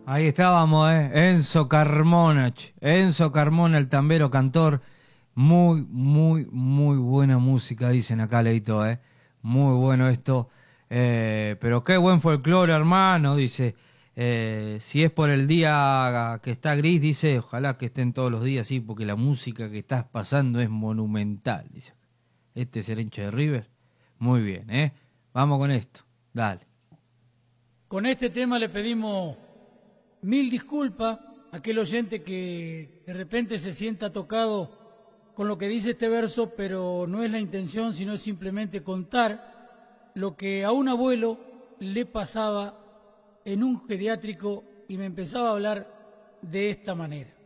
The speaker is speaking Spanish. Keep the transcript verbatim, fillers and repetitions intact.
Ahí estábamos, ¿eh? Enzo Carmona, che. Enzo Carmona, el tambero cantor. Muy, muy, muy buena música, dicen acá, Leito, ¿eh? Muy bueno esto. Eh, pero qué buen folclore, hermano, dice. Eh, si es por el día que está gris, dice, ojalá que estén todos los días, sí, porque la música que estás pasando es monumental, dice. Este es el hincha de River. Muy bien, ¿eh? Vamos con esto. Dale. Con este tema le pedimos mil disculpas a aquel oyente que de repente se sienta tocado con lo que dice este verso, pero no es la intención, sino simplemente contar lo que a un abuelo le pasaba en un pediátrico y me empezaba a hablar de esta manera.